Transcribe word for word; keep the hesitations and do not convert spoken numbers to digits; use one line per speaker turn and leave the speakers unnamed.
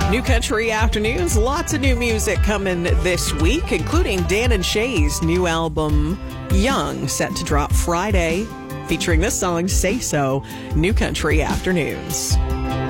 New Country Afternoons, lots of new music coming this week, including Dan and Shay's new album, Young, set to drop Friday, featuring this song, Say So. New Country Afternoons.